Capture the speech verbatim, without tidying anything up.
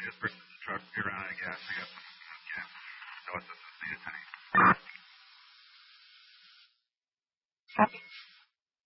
just bring the truck. You're out of gas. I got some gas. No, it's a tank. Copy.